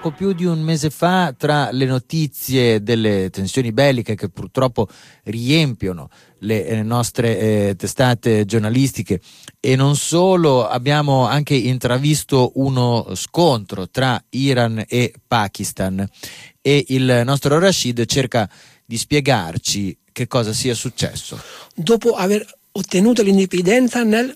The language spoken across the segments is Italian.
poco più di un mese fa, tra le notizie delle tensioni belliche che purtroppo riempiono le nostre testate giornalistiche e non solo, abbiamo anche intravisto uno scontro tra Iran e Pakistan e il nostro Rashid cerca di spiegarci che cosa sia successo. Dopo aver ottenuto l'indipendenza nel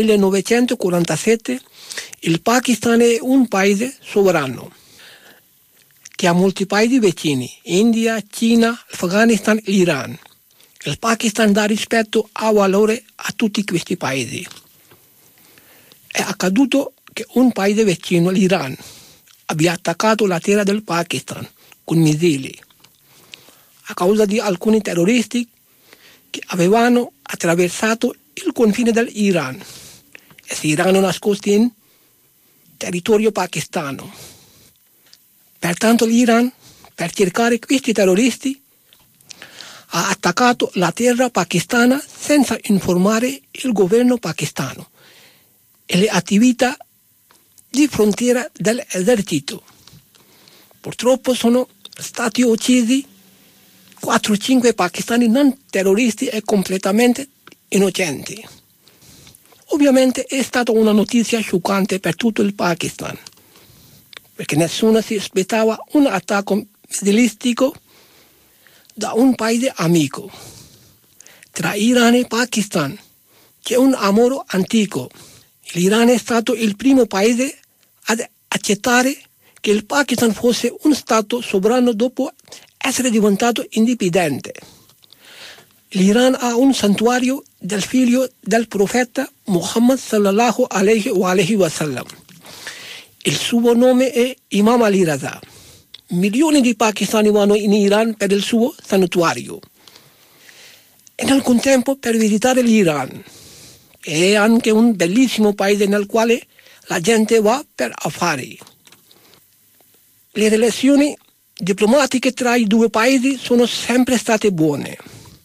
1947, il Pakistan è un paese sovrano che ha molti paesi vicini: India, Cina, Afghanistan e Iran. Il Pakistan dà rispetto a valore a tutti questi paesi. È accaduto che un paese vicino, l'Iran, abbia attaccato la terra del Pakistan con missili a causa di alcuni terroristi che avevano attraversato il confine dell'Iran e si erano nascosti in territorio pakistano. Pertanto l'Iran, per cercare questi terroristi, ha attaccato la terra pakistana senza informare il governo pakistano e le attività di frontiera dell'esercito. Purtroppo sono stati uccisi 4-5 pakistani non terroristi e completamente innocenti. Ovviamente è stata una notizia scioccante per tutto il Pakistan, perché nessuno si aspettava un attacco missilistico da un paese amico. Tra Iran e Pakistan c'è un amore antico. L'Iran è stato il primo paese ad accettare che il Pakistan fosse un stato sovrano dopo essere diventato indipendente. L'Iran ha un santuario del figlio del profeta Muhammad sallallahu alaihi wa sallam. Il suo nome è Imam Ali Raza. Milioni di pakistani vanno in Iran per il suo santuario e nel contempo per visitare l'Iran. È anche un bellissimo paese nel quale la gente va per affari. Le relazioni diplomatiche tra i due paesi sono sempre state buone.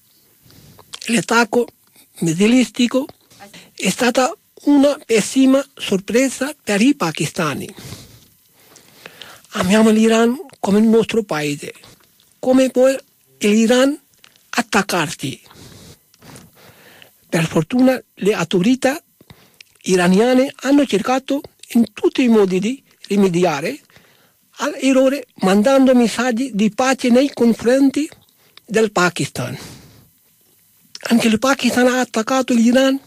L'attacco missilistico è stata una pessima sorpresa per i pakistani. Amiamo l'Iran come il nostro paese. Come può l'Iran attaccarci? Per fortuna le autorità iraniane hanno cercato in tutti i modi di rimediare all'errore mandando messaggi di pace nei confronti del Pakistan. Anche il Pakistan ha attaccato l'Iran.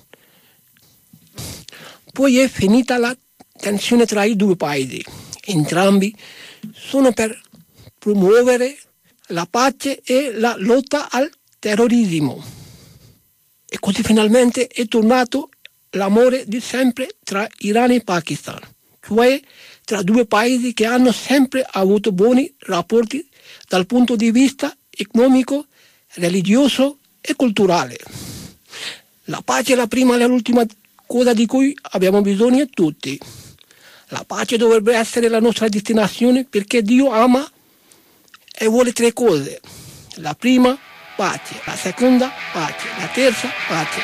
Poi è finita la tensione tra i due paesi. Entrambi sono per promuovere la pace e la lotta al terrorismo. E così finalmente è tornato l'amore di sempre tra Iran e Pakistan, cioè tra due paesi che hanno sempre avuto buoni rapporti dal punto di vista economico, religioso e culturale. La pace è la prima e l'ultima cosa di cui abbiamo bisogno tutti. La pace dovrebbe essere la nostra destinazione perché Dio ama e vuole 3 cose. La prima, pace. La seconda, pace. La terza, pace.